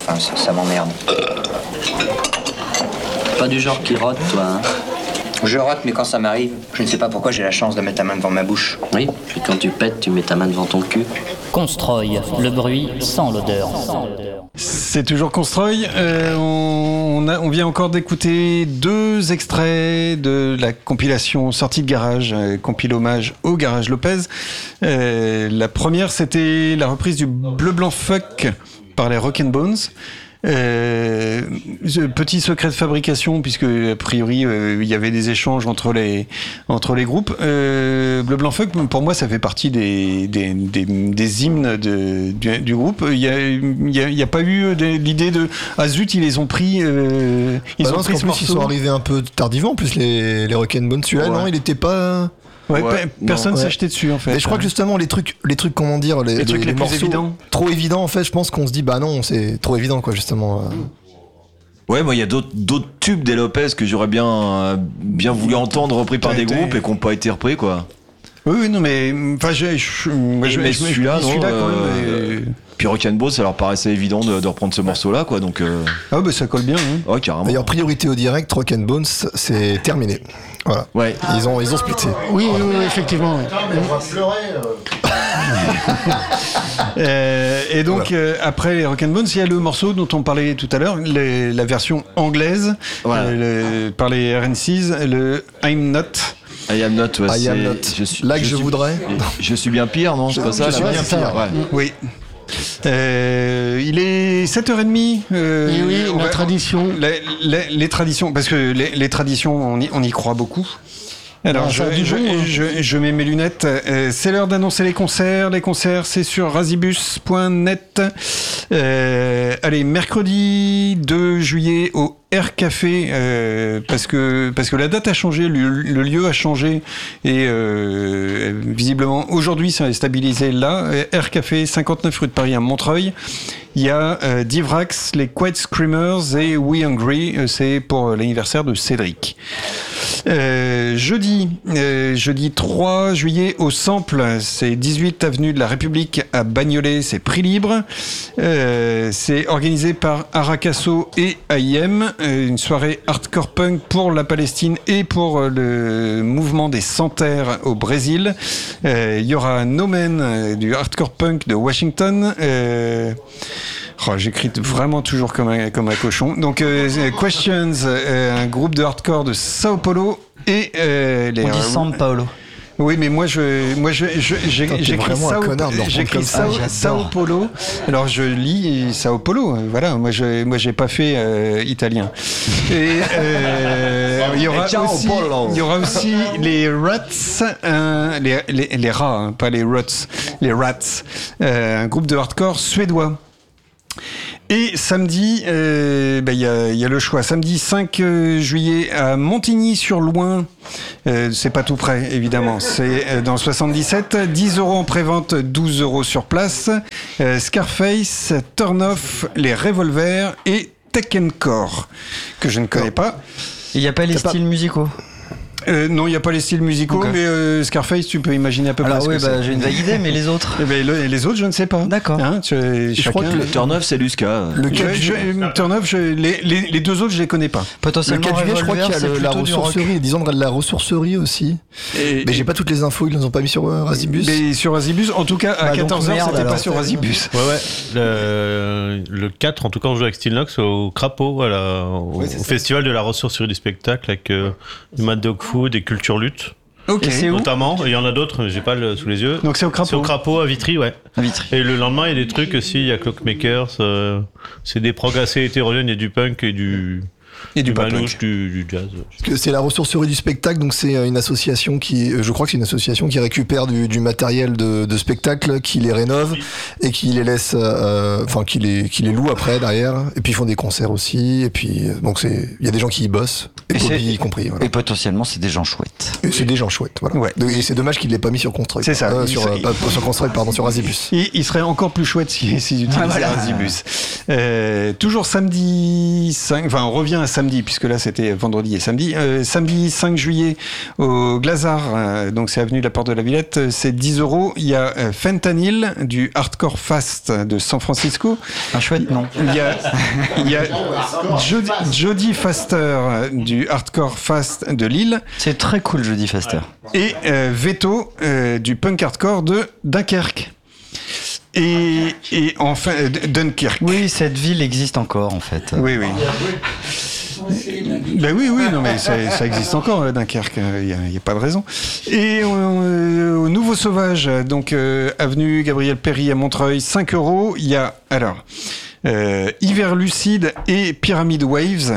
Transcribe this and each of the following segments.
Enfin, ça m'emmerde. Pas du genre qui rote, toi, hein? Je rate, mais quand ça m'arrive, je ne sais pas pourquoi j'ai la chance de mettre la main devant ma bouche. Oui, puis quand tu pètes, tu mets ta main devant ton cul. Constroy, le bruit sans l'odeur. C'est toujours Constroy. On vient encore d'écouter 2 extraits de la compilation Sortie de Garage, compile hommage au Garage Lopez. La première, c'était la reprise du Bleu Blanc Fuck par les Rock'n'Bones. Petit secret de fabrication, puisque a priori il y avait des échanges entre les groupes. Bleu Blanc Fuck, pour moi, ça fait partie des hymnes du groupe. Il y a pas eu l'idée de zut, ils les ont pris. Ils ont pris ce morceau. Ils sont arrivés un peu tardivement. En plus, les Rock'n'Bones, celui-là, non, il était pas. Ouais, personne s'est jeté dessus en fait. Et je crois que justement les trucs comment dire, les trucs les plus évidents, trop évidents en fait, je pense qu'on se dit bah non, c'est trop évident quoi justement. Ouais, moi il y a d'autres tubes des Lopez que j'aurais bien voulu entendre repris par des groupes et qui n'ont pas été repris quoi. Oui, non mais enfin celui-là quand même. Puis Rock'n'Bones, ça leur paraissait évident de reprendre ce morceau-là, quoi. Donc. Ah bah ça colle bien. Hein. Ouais, carrément. D'ailleurs, priorité au direct, Rock'n'Bones, c'est terminé. Voilà. Ouais. Ils ont splitté. Oui, effectivement. On va pleurer. Et donc après les Rock'n'Bones, il y a le morceau dont on parlait tout à l'heure, la version anglaise par les RNCs, le I'm Not. I am not, ouais, I am not. Je voudrais. Je suis bien pire, non? C'est pas ça? Je suis bien pire. Ouais. Oui. Il est 7h30. Et oui, la tradition. Les traditions, parce que les traditions, on y croit beaucoup. Alors, je mets mes lunettes. C'est l'heure d'annoncer les concerts. Les concerts, c'est sur razibus.net. Allez, mercredi 2 juillet au Air Café, parce que la date a changé, le lieu a changé, et visiblement aujourd'hui ça est stabilisé là. Air Café, 59 rue de Paris à Montreuil. Il y a Divrax, les Quiet Screamers et We Hungry, c'est pour l'anniversaire de Cédric. Jeudi 3 juillet au Sample, c'est 18 avenue de la République à Bagnolet, c'est prix libre. C'est organisé par Arakasso et AIM, une soirée hardcore punk pour la Palestine et pour le mouvement des Sans-Terre au Brésil. Il y aura No Man du hardcore punk de Washington. J'écris vraiment toujours comme un cochon. Donc Questions, un groupe de hardcore de Sao Paulo et les. On dit São Paulo. Oui, mais moi j'écris Sao Paulo. Alors je lis Sao Paulo. Voilà, moi j'ai pas fait italien. Et il y aura aussi les Rats, les rats, hein, pas les Ruts, les Rats, un groupe de hardcore suédois. Et samedi, y a le choix. Samedi 5 juillet à Montigny-sur-Loing. C'est pas tout près, évidemment. C'est dans le 77. 10 € en prévente, 12 € sur place. Scarface, Turn Off, les Revolvers et Tekken Core, que je ne connais pas. Il n'y a pas les styles musicaux? Non, il n'y a pas les styles musicaux, okay. Mais Scarface, tu peux imaginer à peu près ce que c'est. J'ai une vague idée, mais les autres les autres, je ne sais pas. D'accord. Hein, je crois que le Turn Off, c'est Luska. Turn Off, les deux autres, je ne les connais pas. Potentiellement, le 4 juillet, je crois qu'il y a la ressourcerie, disons de la ressourcerie aussi. Mais j'ai pas toutes les infos, ils ne les ont pas mis sur Razibus. Mais sur Razibus, en tout cas, à 14h, c'était pas sur Razibus. Ouais. Le 4, en tout cas, on joue avec Steelnox au Crapaud, au festival de la ressourcerie du spectacle, avec Mad Dog Food et Culture Lutte. Ok. Notamment, il y en a d'autres, mais j'ai pas sous les yeux. Donc c'est au Crapaud. C'est au Crapaud à Vitry, ouais. À Vitry. Et le lendemain, il y a des trucs aussi, il y a Clockmakers, c'est des prog assez hétérogènes, il y a du punk et du manouche, du jazz. C'est la ressourcerie du spectacle, donc c'est une association je crois que c'est une association qui récupère du matériel de spectacle, qui les rénove et qui les laisse, qui les loue après derrière. Et puis ils font des concerts aussi. Et puis donc il y a des gens qui y bossent, et Bobby y compris. Voilà. Et potentiellement c'est des gens chouettes. Et c'est des gens chouettes, voilà. Ouais. Et c'est dommage qu'il l'ait pas mis sur Construct. C'est ça. Sur Construct, pardon, sur Razibus. Il serait encore plus chouette s'ils utilisaient Razibus. Toujours samedi 5, on revient à un samedi, puisque là c'était vendredi et samedi. Samedi 5 juillet au Glazart, donc c'est avenue de la Porte de la Villette, c'est 10 €. Il y a Fentanyl du Hardcore Fast de San Francisco. Un chouette nom. Il y a Jody Faster du Hardcore Fast de Lille. C'est très cool, Jody Faster. Et Veto du punk hardcore de Dunkerque. Et enfin, Dunkerque. Oui, cette ville existe encore, en fait. Oui. Ben oui, non, mais ça existe encore, Dunkerque, il n'y a pas de raison. Et au Nouveau Sauvage, donc avenue Gabriel Péry à Montreuil, 5 €. Il y a, alors, Hiver Lucide et Pyramid Waves,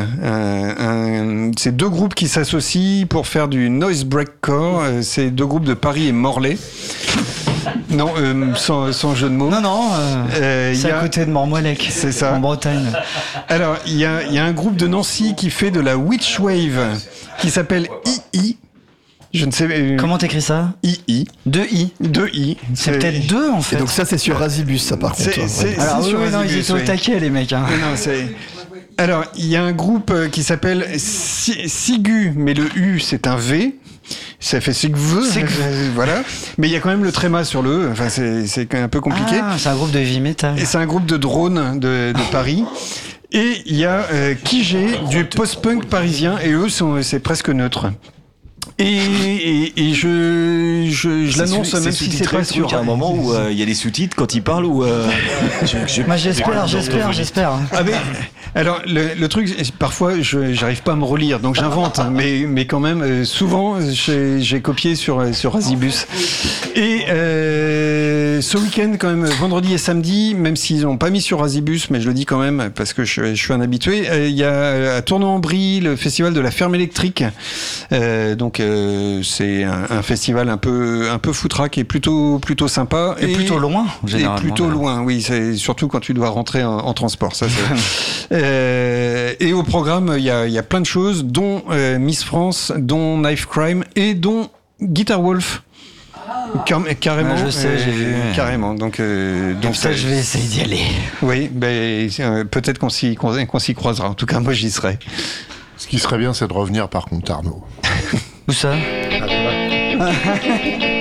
c'est deux groupes qui s'associent pour faire du noise breakcore. C'est deux groupes de Paris et Morlaix. Non, sans jeu de mots. Non, c'est à côté de Mormoilec. C'est ça. En Bretagne. Alors, il y a un groupe de Nancy qui fait de la witch wave, qui s'appelle II. Je ne sais. Comment t'écris ça? II. 2 I. 2 I. C'est peut-être 2 en fait. Et donc ça, c'est sur Razibus, ça par contre. Alors oui, non, ils étaient au taquet, les mecs. Hein. Non, c'est. Alors, il y a un groupe qui s'appelle Sigu, mais le U, c'est un V. Ça fait Sigve, voilà. Mais il y a quand même le tréma sur le E. Enfin, c'est un peu compliqué. Ah, c'est un groupe de heavy metal. Et c'est un groupe de drones de Paris. Et il y a Kijé du post-punk parisien. Et eux, c'est presque neutre. Et je l'annonce, même si c'est pas sûr. Il y a un moment où il y a des sous-titres quand ils parlent ou. Moi, j'espère. Ah mais, alors le truc, parfois j'arrive pas à me relire, donc j'invente, hein, mais quand même souvent j'ai copié sur Razibus. Et ce week-end quand même, vendredi et samedi, même s'ils n'ont pas mis sur Razibus, mais je le dis quand même parce que je suis un habitué. Il y a à Tournon-en-Brie le festival de la ferme électrique. Donc c'est un festival un peu foutraque et plutôt sympa et plutôt loin généralement. Et plutôt loin, oui, c'est surtout quand tu dois rentrer en transport, ça c'est. Et au programme, il y a plein de choses, dont Miss France, dont Knife Crime et dont Guitar Wolf. Carrément, je sais, j'ai vu. Carrément. Donc ça, je vais essayer d'y aller. Oui, peut-être qu'on s'y croisera. En tout cas, moi, j'y serai. Ce qui serait bien, c'est de revenir par contre, Arnaud. Où ça?